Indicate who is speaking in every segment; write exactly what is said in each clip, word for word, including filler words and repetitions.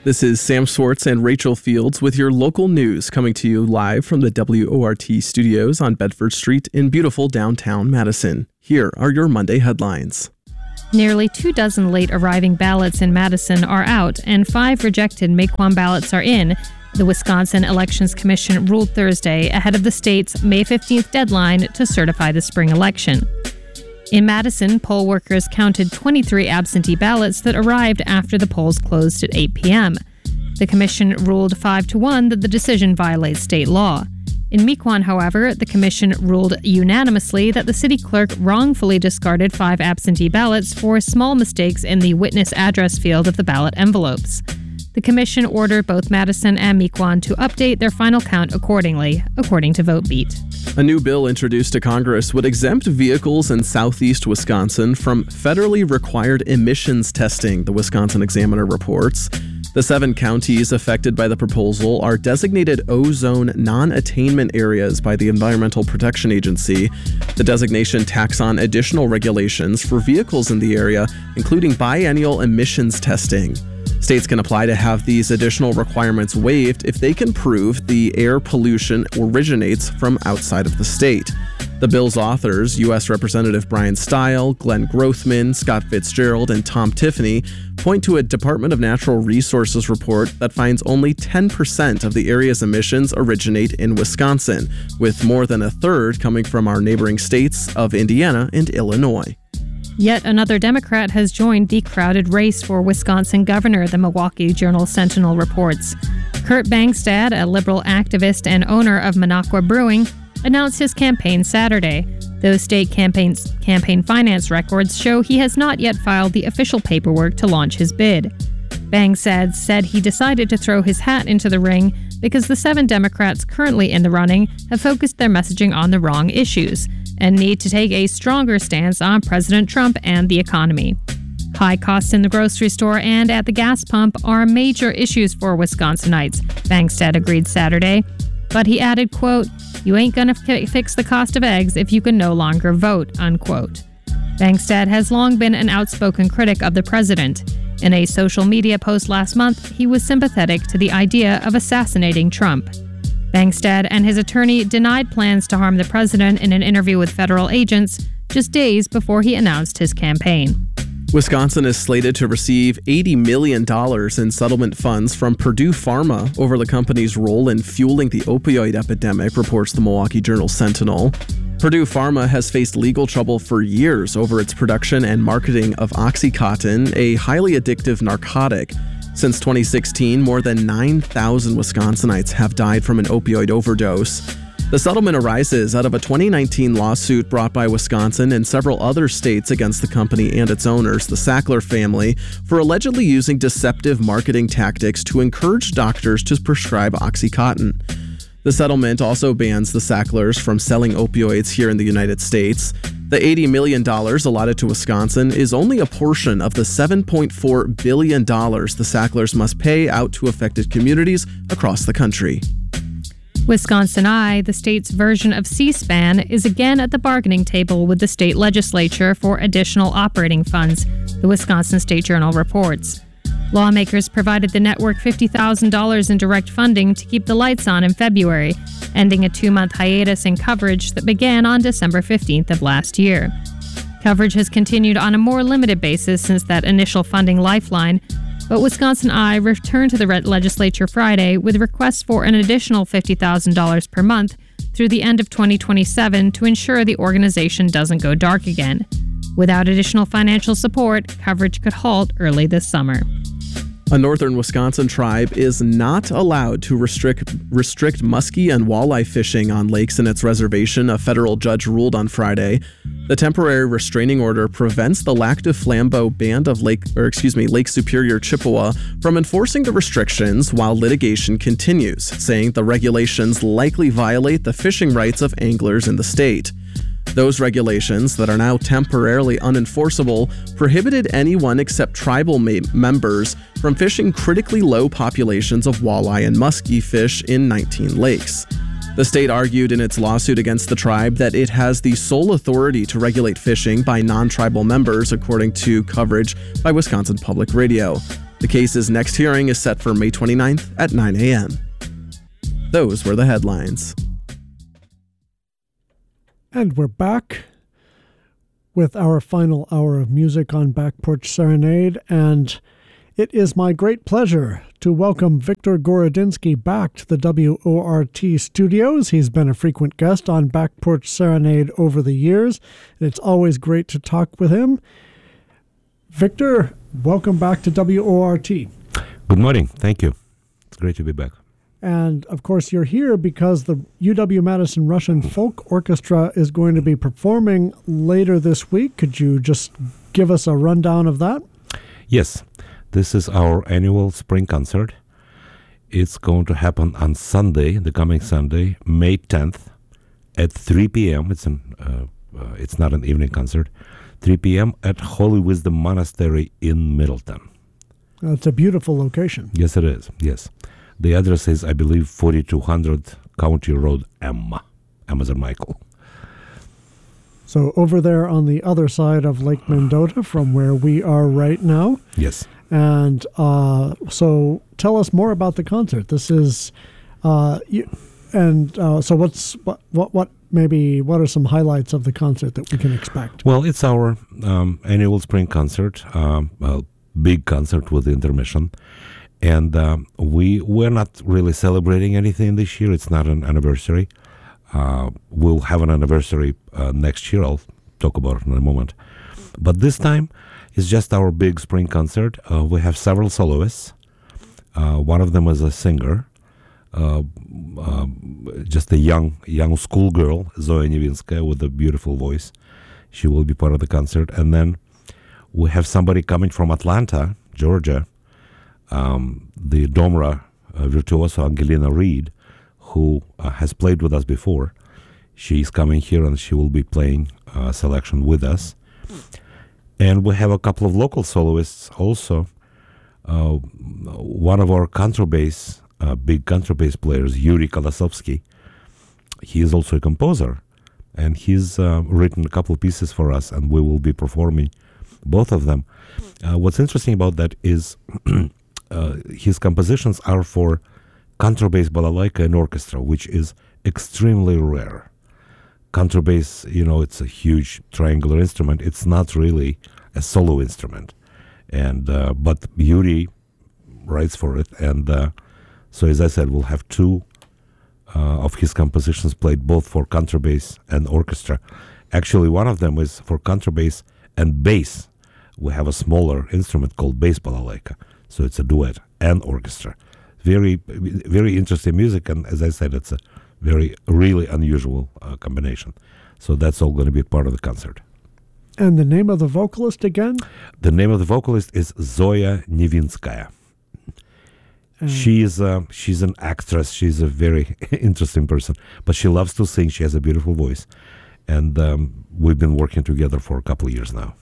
Speaker 1: This is Sam Swartz and Rachel Fields with your local news, coming to you live from the W O R T studios on Bedford Street in beautiful downtown Madison. Here are your Monday headlines.
Speaker 2: Nearly two dozen late-arriving ballots in Madison are out, and five rejected Mequon ballots are in. The Wisconsin Elections Commission ruled Thursday ahead of the state's May fifteenth deadline to certify the spring election. In Madison, poll workers counted twenty-three absentee ballots that arrived after the polls closed at eight p.m. The commission ruled five to one that the decision violates state law. In Mequon, however, the commission ruled unanimously that the city clerk wrongfully discarded five absentee ballots for small mistakes in the witness address field of the ballot envelopes. The commission ordered both Madison and Mequon to update their final count accordingly, according to VoteBeat.
Speaker 1: A new bill introduced to Congress would exempt vehicles in southeast Wisconsin from federally required emissions testing, the Wisconsin Examiner reports. The seven counties affected by the proposal are designated O-zone non-attainment areas by the Environmental Protection Agency. The designation tacks on additional regulations for vehicles in the area, including biennial emissions testing. States can apply to have these additional requirements waived if they can prove the air pollution originates from outside of the state. The bill's authors, U S Representative Brian Stile, Glenn Grothman, Scott Fitzgerald, and Tom Tiffany, point to a Department of Natural Resources report that finds only ten percent of the area's emissions originate in Wisconsin, with more than a third coming from our neighboring states of Indiana and Illinois.
Speaker 2: Yet another Democrat has joined the crowded race for Wisconsin governor, the Milwaukee Journal-Sentinel reports. Kurt Bangstad, a liberal activist and owner of Minocqua Brewing, announced his campaign Saturday. Those state campaigns, campaign finance records show he has not yet filed the official paperwork to launch his bid. Bangstad said he decided to throw his hat into the ring because the seven Democrats currently in the running have focused their messaging on the wrong issues and need to take a stronger stance on President Trump and the economy. High costs in the grocery store and at the gas pump are major issues for Wisconsinites, Bangstad agreed Saturday. But he added, quote, "You ain't gonna f- fix the cost of eggs if you can no longer vote," unquote. Bangstad has long been an outspoken critic of the president. In a social media post last month, he was sympathetic to the idea of assassinating Trump. Bangstad and his attorney denied plans to harm the president in an interview with federal agents just days before he announced his campaign.
Speaker 1: Wisconsin is slated to receive eighty million dollars in settlement funds from Purdue Pharma over the company's role in fueling the opioid epidemic, reports the Milwaukee Journal-Sentinel. Purdue Pharma has faced legal trouble for years over its production and marketing of OxyContin, a highly addictive narcotic. Since twenty sixteen, more than nine thousand Wisconsinites have died from an opioid overdose. The settlement arises out of a twenty nineteen lawsuit brought by Wisconsin and several other states against the company and its owners, the Sackler family, for allegedly using deceptive marketing tactics to encourage doctors to prescribe OxyContin. The settlement also bans the Sacklers from selling opioids here in the United States. The eighty million dollars allotted to Wisconsin is only a portion of the seven point four billion dollars the Sacklers must pay out to affected communities across the country.
Speaker 2: Wisconsin Eye, the state's version of C-SPAN, is again at the bargaining table with the state legislature for additional operating funds, the Wisconsin State Journal reports. Lawmakers provided the network fifty thousand dollars in direct funding to keep the lights on in February, ending a two-month hiatus in coverage that began on December fifteenth of last year. Coverage has continued on a more limited basis since that initial funding lifeline, but Wisconsin Eye returned to the legislature Friday with requests for an additional fifty thousand dollars per month through the end of twenty twenty-seven to ensure the organization doesn't go dark again. Without additional financial support, coverage could halt early this summer.
Speaker 1: A northern Wisconsin tribe is not allowed to restrict restrict muskie and walleye fishing on lakes in its reservation, a federal judge ruled on Friday. The temporary restraining order prevents the Lac du Flambeau Band of Lake, or excuse me, Lake Superior, Chippewa, from enforcing the restrictions while litigation continues, saying the regulations likely violate the fishing rights of anglers in the state. Those regulations that are now temporarily unenforceable prohibited anyone except tribal ma- members from fishing critically low populations of walleye and muskie fish in nineteen lakes. The state argued in its lawsuit against the tribe that it has the sole authority to regulate fishing by non-tribal members, according to coverage by Wisconsin Public Radio. The case's next hearing is set for May twenty-ninth at nine a.m. Those were the headlines.
Speaker 3: And we're back with our final hour of music on Back Porch Serenade, and it is my great pleasure to welcome Victor Gorodinsky back to the W O R T studios. He's been a frequent guest on Back Porch Serenade over the years, and it's always great to talk with him. Victor, welcome back to W O R T.
Speaker 4: Good morning. Thank you. It's great to be back.
Speaker 3: And, of course, you're here because the U W-Madison Russian Folk Orchestra is going to be performing later this week. Could you just give us a rundown of that?
Speaker 4: Yes. This is our annual spring concert. It's going to happen on Sunday, the coming Sunday, May tenth, at three p.m. It's, an, uh, uh, it's not an evening concert. three p.m. at Holy Wisdom Monastery in Middleton.
Speaker 3: It's a beautiful location.
Speaker 4: Yes, it is. Yes. The address is, I believe, forty-two hundred County Road, Emma. Emma Michael.
Speaker 3: So over there on the other side of Lake Mendota from where we are right now.
Speaker 4: Yes.
Speaker 3: And uh, so tell us more about the concert. This is, uh, you, and uh, so what's, what, what, what maybe, what are some highlights of the concert that we can expect?
Speaker 4: Well, it's our um, annual spring concert, um, a big concert with the intermission. And um, we, we're not really celebrating anything this year. It's not an anniversary. Uh, we'll have an anniversary uh, next year. I'll talk about it in a moment. But this time, it's just our big spring concert. Uh, we have several soloists. Uh, one of them is a singer, uh, uh, just a young young schoolgirl, Zoya Nevinskaya, with a beautiful voice. She will be part of the concert. And then we have somebody coming from Atlanta, Georgia, um, the Domra uh, virtuoso Angelina Reed, who uh, has played with us before. She's coming here and she will be playing a uh, selection with us. And we have a couple of local soloists also. Uh, one of our contrabass, uh, big contrabass players, Yuri Kolosovsky, he is also a composer. And he's uh, written a couple of pieces for us, and we will be performing both of them. Uh, what's interesting about that is uh, his compositions are for contrabass, balalaika, and orchestra, which is extremely rare. Contrabass, you know, it's a huge triangular instrument. It's not really a solo instrument. And uh, but Yuri writes for it. And uh, so, as I said, we'll have two uh, of his compositions played both for contrabass and orchestra. Actually, one of them is for contrabass and bass. We have a smaller instrument called bass balalaika. So it's a duet and orchestra. Very, very interesting music. And as I said, it's a very, really unusual uh, combination. So that's all going to be part of the concert.
Speaker 3: And the name of the vocalist again?
Speaker 4: The name of the vocalist is Zoya Nevinskaya. Uh, she is a, she's an actress. She's a very interesting person. But she loves to sing. She has a beautiful voice. And um, we've been working together for a couple of years now.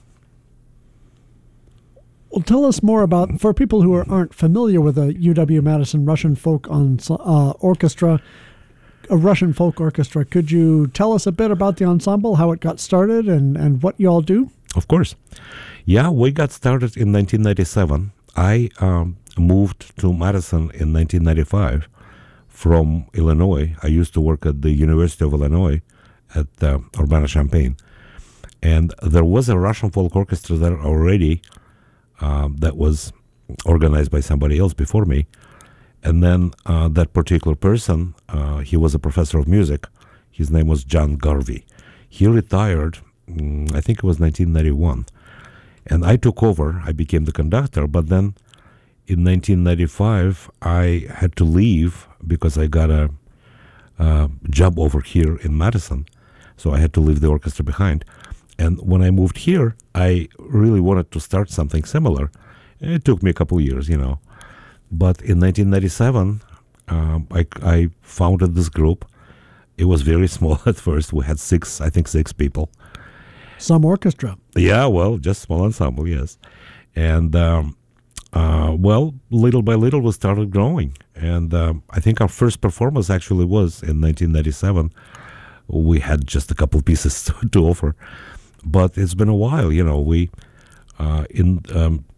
Speaker 3: Well, tell us more about, for people who are, aren't familiar with the U W-Madison Russian Folk uh, Orchestra, a Russian folk orchestra. Could you tell us a bit about the ensemble, how it got started, and, and what you all do?
Speaker 4: Of course. Yeah, we got started in nineteen ninety-seven. I um, moved to Madison in nineteen ninety-five from Illinois. I used to work at the University of Illinois at uh, Urbana-Champaign. And there was a Russian folk orchestra there already um, that was organized by somebody else before me. And then uh, that particular person, uh, he was a professor of music. His name was John Garvey. He retired, mm, I think it was nineteen ninety-one. And I took over. I became the conductor. But then in nineteen ninety-five, I had to leave because I got a, a job over here in Madison. So I had to leave the orchestra behind. And when I moved here, I really wanted to start something similar. It took me a couple years, you know. But in nineteen ninety-seven, um, I, I founded this group. It was very small at first. We had six, I think six people.
Speaker 3: Some orchestra.
Speaker 4: Yeah, well, just small ensemble, yes. And, um, uh, well, little by little, we started growing. And um, I think our first performance actually was in nineteen ninety-seven. We had just a couple pieces to, to offer. But it's been a while, you know. We, uh, in um,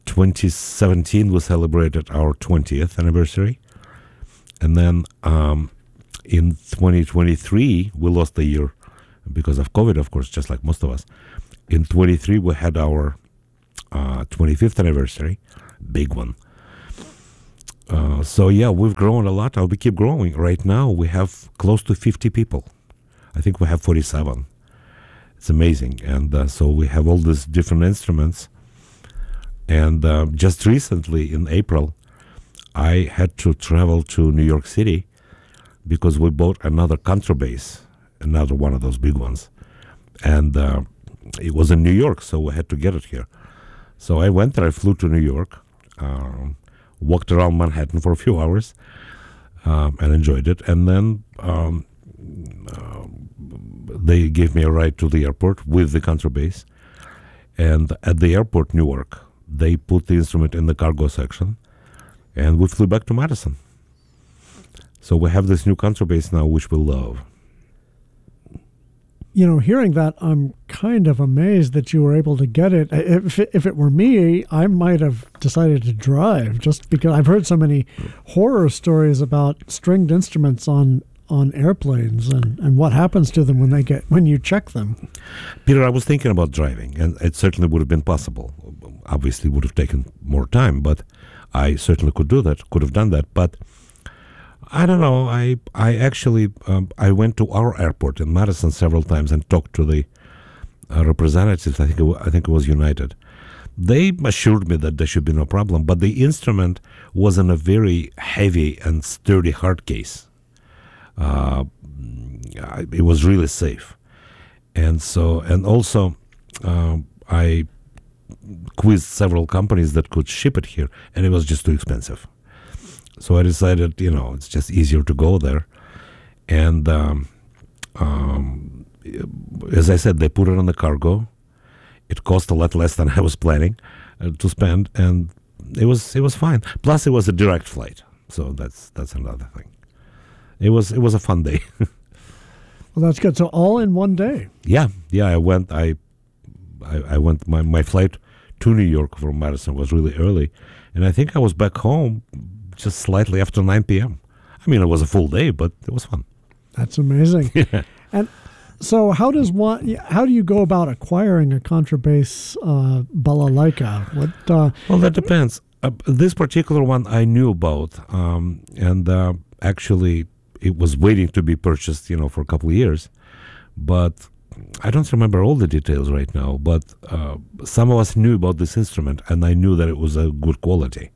Speaker 4: twenty seventeen, we celebrated our twentieth anniversary. And then um, in twenty twenty-three, we lost a year because of COVID, of course, just like most of us. In twenty-three, we had our uh, twenty-fifth anniversary, big one. Uh, so, yeah, we've grown a lot. Uh, we keep growing. Right now, we have close to fifty people. I think we have forty-seven. It's amazing. And uh, so we have all these different instruments. And uh, just recently, in April, I had to travel to New York City because we bought another contrabass, another one of those big ones. And uh, it was in New York, so we had to get it here. So I went there, I flew to New York, um, walked around Manhattan for a few hours, um, and enjoyed it. And then um, uh, they gave me a ride to the airport with the contrabass. And at the airport, Newark, they put the instrument in the cargo section. And we flew back to Madison. So we have this new contrabass now, which we love.
Speaker 3: You know, hearing that, I'm kind of amazed that you were able to get it. If it, if it were me, I might have decided to drive, just because I've heard so many horror stories about stringed instruments on on airplanes and, and what happens to them when they get when you check them.
Speaker 4: Peter, I was thinking about driving, and it certainly would have been possible. Obviously, would have taken more time, but I certainly could do that, could have done that. But I don't know. I I actually um, I went to our airport in Madison several times and talked to the uh, representatives. I think it w- I think it was United. They assured me that there should be no problem, but the instrument was in a very heavy and sturdy hard case. Uh, it was really safe, and so and also uh, I quizzed several companies that could ship it here, and it was just too expensive. So I decided, you know, it's just easier to go there. And um, um, as I said, they put it on the cargo. It cost a lot less than I was planning uh, to spend, and it was it was fine. Plus, it was a direct flight, so that's that's another thing. It was it was a fun day.
Speaker 3: Well, that's good. So all in one day.
Speaker 4: Yeah, yeah. I went. I I, I went. My my flight to New York from Madison was really early, and I think I was back home just slightly after nine p.m. I mean, it was a full day, but it was fun.
Speaker 3: That's amazing.
Speaker 4: Yeah.
Speaker 3: And so how does one, how do you go about acquiring a contrabass uh, balalaika? What? Uh,
Speaker 4: well, that depends. Uh, this particular one I knew about, um, and uh, actually it was waiting to be purchased, you know, for a couple of years. But I don't remember all the details right now, but uh, some of us knew about this instrument, and I knew that it was a good quality.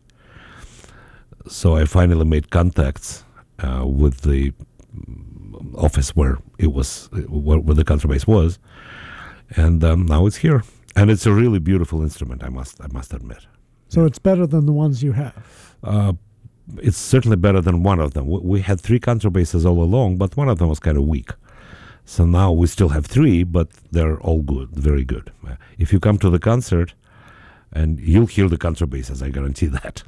Speaker 4: So I finally made contacts uh, with the office where it was, where, where the contrabass was, and um, now it's here. And it's a really beautiful instrument, I must, I must admit.
Speaker 3: So yeah. It's better than the ones you have.
Speaker 4: Uh, it's certainly better than one of them. We, we had three contrabasses all along, but one of them was kind of weak. So now we still have three, but they're all good, very good. Uh, if you come to the concert, and you'll hear the contrabasses, I guarantee that.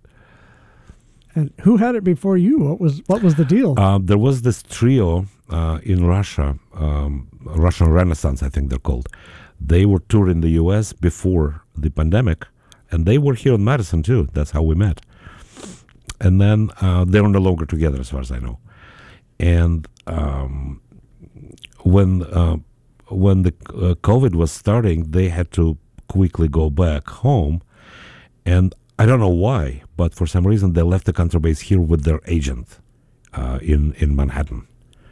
Speaker 3: And who had it before you? What was what was the deal?
Speaker 4: Uh, there was this trio uh, in Russia, um, Russian Renaissance, I think they're called. They were touring in the U S before the pandemic, and they were here in Madison too. That's how we met. And then uh, they're no longer together, as far as I know. And um, when uh, when the uh, COVID was starting, they had to quickly go back home, and I don't know why, but for some reason they left the contrabass here with their agent uh, in in Manhattan.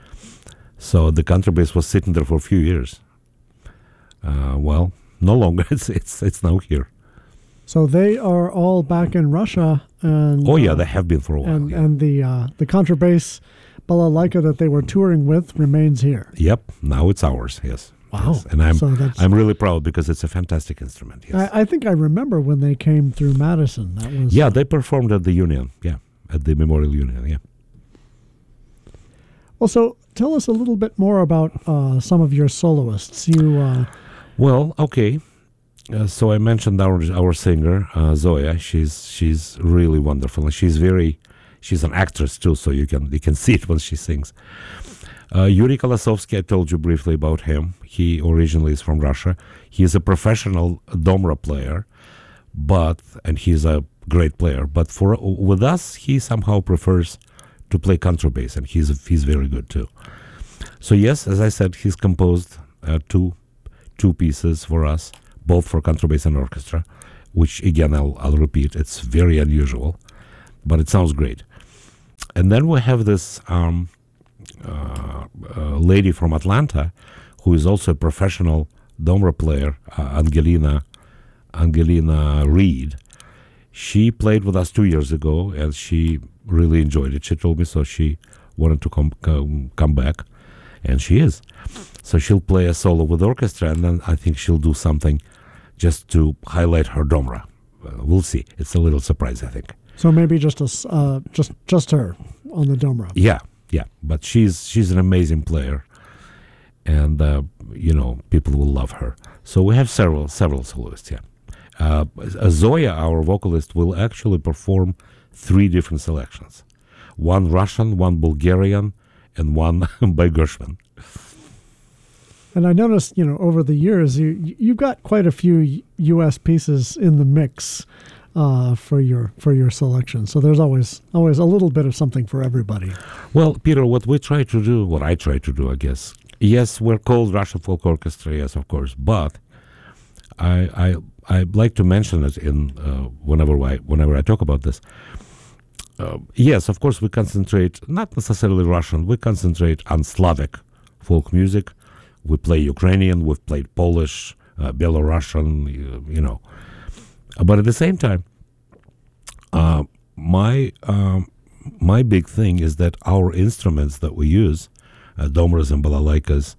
Speaker 4: So the contrabass was sitting there for a few years. Uh, well, no longer. It's it's it's now here.
Speaker 3: So they are all back in Russia, and
Speaker 4: oh yeah,
Speaker 3: uh,
Speaker 4: they have been for a while.
Speaker 3: And
Speaker 4: yeah.
Speaker 3: and the uh, the contrabass balalaika that they were touring with remains here.
Speaker 4: Yep, now it's ours. Yes.
Speaker 3: Wow.
Speaker 4: Yes. And I'm
Speaker 3: so that's,
Speaker 4: I'm really proud because it's a fantastic instrument. Yes.
Speaker 3: I, I think I remember when they came through Madison. That was
Speaker 4: yeah, they performed at the Union. Yeah, at the Memorial Union. Yeah.
Speaker 3: Well, so tell us a little bit more about uh, some of your soloists. You. Uh,
Speaker 4: well, okay. Uh, so I mentioned our our singer uh, Zoya. She's she's really wonderful, and she's very she's an actress too. So you can you can see it when she sings. Uh, Yuri Kolosovsky, I told you briefly about him. He originally is from Russia. He is a professional domra player, but and he's a great player. But for with us, he somehow prefers to play contrabass, and he's he's very good too. So yes, as I said, he's composed uh, two two pieces for us, both for contrabass and orchestra, which again I'll I'll repeat, it's very unusual, but it sounds great. And then we have this um, uh, uh, lady from Atlanta, who is also a professional domra player, uh, Angelina Angelina Reed. She played with us two years ago, and she really enjoyed it. She told me so. She wanted to come come, come back, and she is. So she'll play a solo with orchestra, and then I think she'll do something just to highlight her domra. Uh, we'll see. It's a little surprise, I think.
Speaker 3: So maybe just a, uh, just just her on the domra.
Speaker 4: Yeah, yeah. But she's she's an amazing player, and uh, you know, people will love her. So we have several several soloists. Yeah. Uh, Zoya, our vocalist, will actually perform three different selections: one Russian, one Bulgarian, and one by Gershwin.
Speaker 3: And I noticed, you know, over the years, you you've got quite a few U S pieces in the mix uh, for your for your selection. So there's always always a little bit of something for everybody.
Speaker 4: Well, Peter, what we try to do, what I try to do, I guess, yes, we're called Russian Folk Orchestra, yes, of course, but I I I like to mention it in uh, whenever I whenever I talk about this. Uh, yes, of course, we concentrate not necessarily Russian. We concentrate on Slavic folk music. We play Ukrainian, we've played Polish, uh, Belarusian, you, you know. But at the same time, uh, my um, my big thing is that our instruments that we use, uh, domras and balalaikas,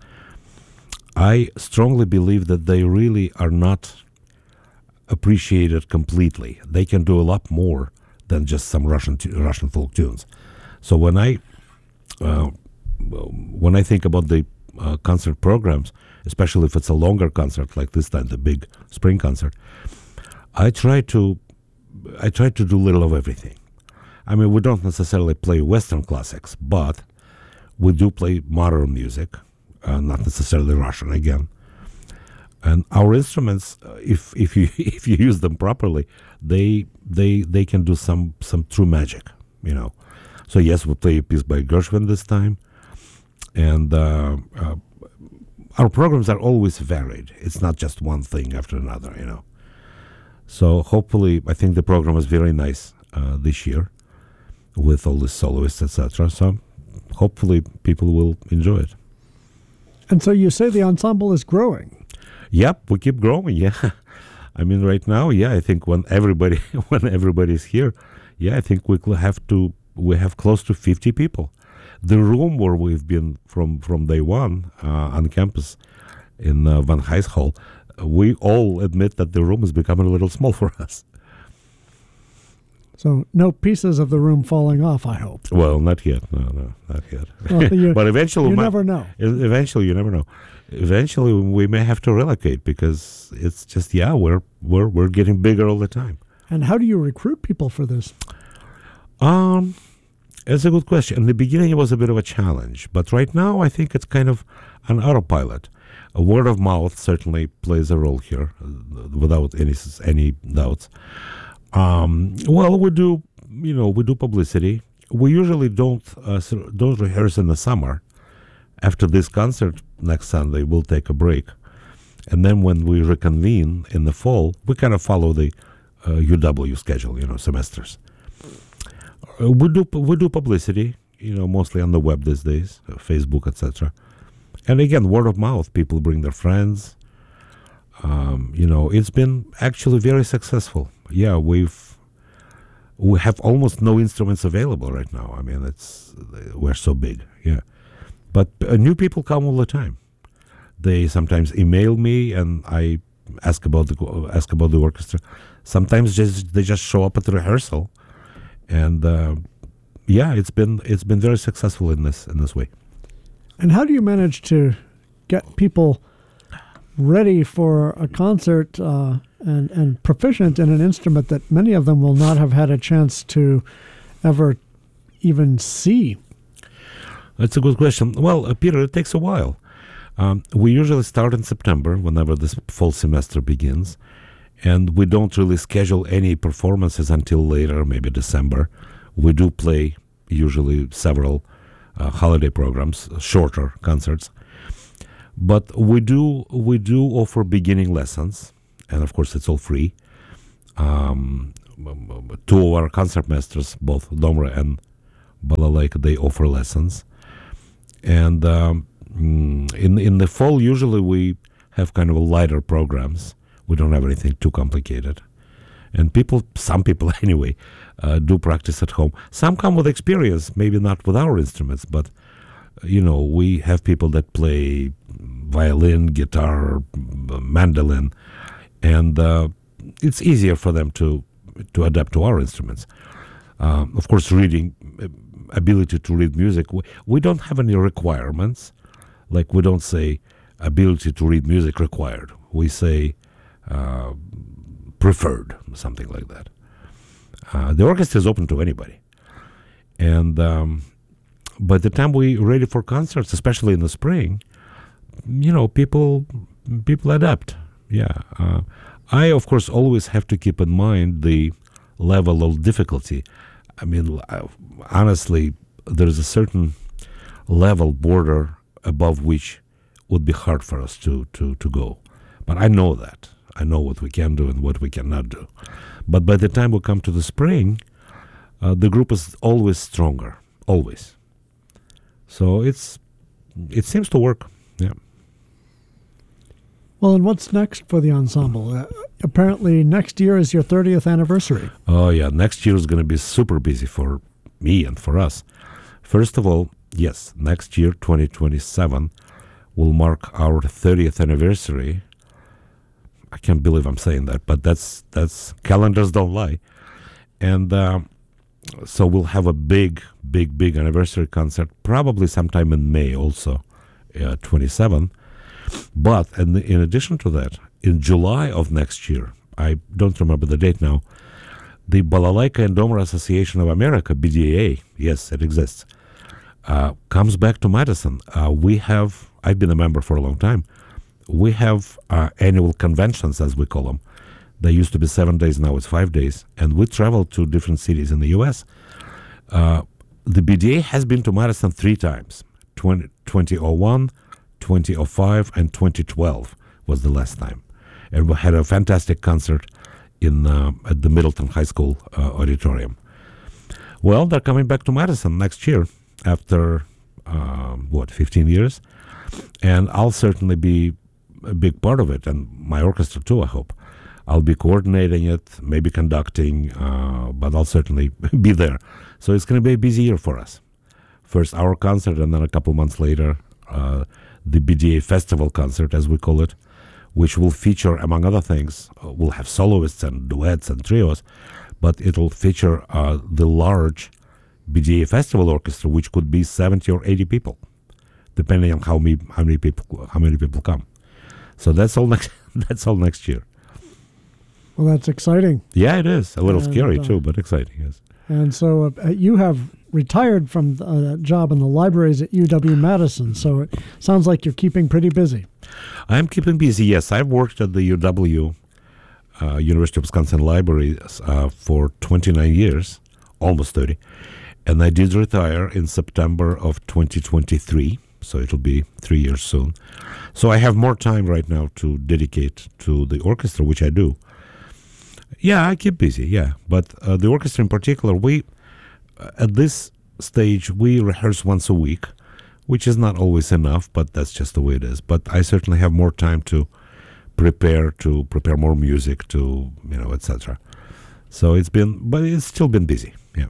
Speaker 4: I strongly believe that they really are not appreciated completely. They can do a lot more than just some Russian t- Russian folk tunes. So when I uh, when I think about the Uh, concert programs, especially if it's a longer concert like this time, the big spring concert, I try to I try to do little of everything. I mean, we don't necessarily play Western classics, but we do play modern music, uh, not necessarily Russian again. And our instruments, uh, if if you if you use them properly, they they they can do some some true magic, you know. So yes, we play a piece by Gershwin this time. And uh, uh, our programs are always varied. It's not just one thing after another, you know. So hopefully, I think the program is very nice uh, this year with all the soloists, et cetera. So hopefully, people will enjoy it.
Speaker 3: And so you say the ensemble is growing.
Speaker 4: Yep, we keep growing. Yeah, I mean, right now, yeah, I think when everybody when everybody's here, yeah, I think we have to we have close to fifty people. The room where we've been from, from day one uh, on campus in uh, Van Hise Hall, we all admit that the room is becoming a little small for us.
Speaker 3: So no pieces of the room falling off, I hope.
Speaker 4: Well, not yet. No, no, not yet.
Speaker 3: Well, you,
Speaker 4: but eventually,
Speaker 3: you
Speaker 4: my,
Speaker 3: never know.
Speaker 4: Eventually, you never know. Eventually, we may have to relocate because it's just yeah, we're we're we're getting bigger all the time.
Speaker 3: And how do you recruit people for this?
Speaker 4: Um. It's a good question. In the beginning, it was a bit of a challenge, but right now, I think it's kind of an autopilot. A word of mouth certainly plays a role here, uh, without any any doubts. Um, well, we do, you know, we do publicity. We usually don't uh, don't rehearse in the summer. After this concert next Sunday, we'll take a break, and then when we reconvene in the fall, we kind of follow the uh, U W schedule, you know, semesters. Uh, we do we do publicity, you know, mostly on the web these days, uh, Facebook, et cetera. And again, word of mouth. People bring their friends. Um, you know, it's been actually very successful. Yeah, we've we have almost no instruments available right now. I mean, it's we're so big. Yeah, but uh, new people come all the time. They sometimes email me, and I ask about the ask about the orchestra. Sometimes just they just show up at the rehearsal. And uh, yeah, it's been it's been very successful in this in this way.
Speaker 3: And how do you manage to get people ready for a concert uh, and and proficient in an instrument that many of them will not have had a chance to ever even see?
Speaker 4: That's a good question. Well, uh, Peter, it takes a while. Um, we usually start in September, whenever this fall semester begins, And we don't really schedule any performances until later, maybe December. We do play usually several uh, holiday programs, shorter concerts. But we do we do offer beginning lessons, and of course it's all free. Um, two of our concertmasters, both Domra and Balalaika, they offer lessons. And um, in in the fall, usually we have kind of a lighter programs. We don't have anything too complicated. And people, some people anyway, uh, do practice at home. Some come with experience, maybe not with our instruments, but, you know, we have people that play violin, guitar, mandolin, and uh, it's easier for them to, to adapt to our instruments. Um, of course, reading, ability to read music, we, we don't have any requirements. Like, we don't say ability to read music required. We say uh, preferred, something like that. Uh, the orchestra is open to anybody. And um, by the time we're ready for concerts, especially in the spring, you know, people people adapt. Yeah. Uh, I, of course, always have to keep in mind the level of difficulty. I mean, honestly, there's a certain level border above which would be hard for us to, to, to go. But I know that. I know what we can do and what we cannot do. But by the time we come to the spring, uh, the group is always stronger, always. So it's it seems to work, yeah.
Speaker 3: Well, and what's next for the ensemble? Uh, apparently next year is your thirtieth anniversary.
Speaker 4: Oh, yeah. Next year is going to be super busy for me and for us. First of all, yes, next year, twenty twenty-seven, will mark our thirtieth anniversary. I can't believe I'm saying that, but that's that's calendars don't lie. And uh, so we'll have a big, big, big anniversary concert, probably sometime in May also, uh, twenty-seven. But in, in addition to that, in July of next year, I don't remember the date now, the Balalaika and Domra Association of America, B D A, yes, it exists, uh, comes back to Madison. Uh, we have, I've been a member for a long time, we have uh, annual conventions, as we call them. They used to be seven days, now it's five days, and we travel to different cities in the U S. Uh, the B D A has been to Madison three times, twenty oh one, twenty oh five, and twenty twelve was the last time. And we had a fantastic concert in uh, at the Middleton High School uh, auditorium. Well, they're coming back to Madison next year after, uh, what, fifteen years? And I'll certainly be a big part of it, and my orchestra too, I hope. I'll be coordinating it, maybe conducting, uh, but I'll certainly be there. So it's going to be a busy year for us. First our concert, and then a couple months later, uh, the B D A Festival concert, as we call it, which will feature, among other things, uh, we'll have soloists and duets and trios, but it'll feature uh, the large B D A Festival Orchestra, which could be seventy or eighty people, depending on how many how many people how many people come. So that's all next. That's all next year.
Speaker 3: Well, that's exciting.
Speaker 4: Yeah, it is a little
Speaker 3: and,
Speaker 4: scary
Speaker 3: uh,
Speaker 4: too, but exciting. Yes.
Speaker 3: And so uh, you have retired from a job in the libraries at U W Madison. So it sounds like you're keeping pretty busy.
Speaker 4: I'm keeping busy. Yes, I've worked at the U W, uh, University of Wisconsin Library, uh, for twenty-nine years, almost thirty, and I did retire in September of twenty twenty-three. So it'll be three years soon. So I have more time right now to dedicate to the orchestra, which I do. Yeah, I keep busy, yeah. But uh, the orchestra in particular, we, uh, at this stage, we rehearse once a week, which is not always enough, but that's just the way it is. But I certainly have more time to prepare, to prepare more music, to, you know, et cetera. So it's been, but it's still been busy, yeah.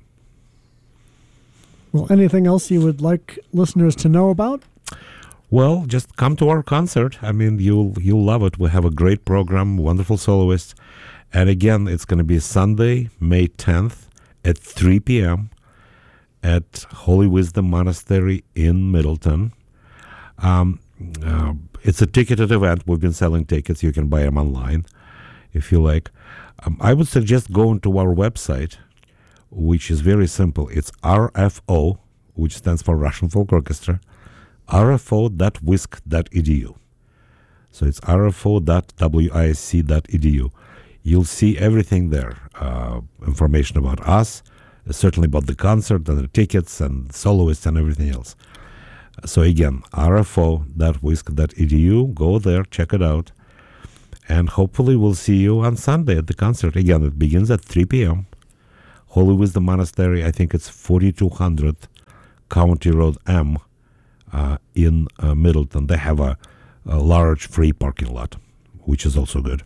Speaker 3: Well, anything else you would like listeners to know about?
Speaker 4: Well, just come to our concert. I mean, you'll you'll love it. We have a great program, wonderful soloists. And again, it's going to be Sunday, May tenth at three p.m. at Holy Wisdom Monastery in Middleton. Um, uh, it's a ticketed event. We've been selling tickets. You can buy them online if you like. Um, I would suggest going to our website, which is very simple. It's R F O, which stands for Russian Folk Orchestra, r f o dot wisc dot e d u. So it's r f o dot wisc dot e d u. You'll see everything there. Uh, information about us, certainly about the concert and the tickets and soloists and everything else. So again, r f o dot wisc dot e d u. Go there, check it out. And hopefully we'll see you on Sunday at the concert. Again, it begins at three p.m. Holy Wisdom Monastery, I think it's forty-two hundred County Road M uh, in uh, Middleton. They have a, a large free parking lot, which is also good.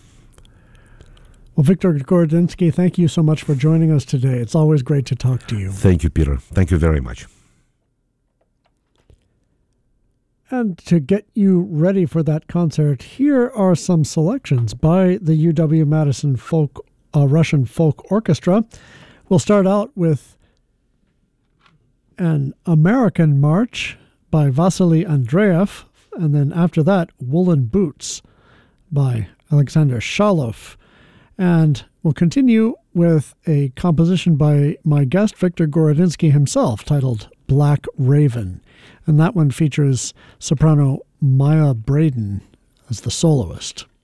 Speaker 3: Well, Victor Gorodinsky, thank you so much for joining us today. It's always great to talk to you.
Speaker 4: Thank you, Peter. Thank you very much.
Speaker 3: And to get you ready for that concert, here are some selections by the U W-Madison Folk uh, Russian Folk Orchestra. We'll start out with an American March by Vasily Andreev, and then after that, Woolen Boots by Alexander Shalov. And we'll continue with a composition by my guest, Victor Gorodinsky himself, titled Black Raven. And that one features soprano Maya Braden as the soloist.